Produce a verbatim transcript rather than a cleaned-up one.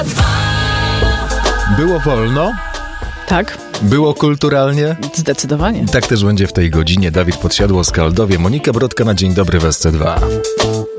Było wolno? Tak. Było kulturalnie? Zdecydowanie. Tak też będzie w tej godzinie. Dawid Podsiadło, Skaldowie, Monika Brodka na Dzień Dobry w S C dwa.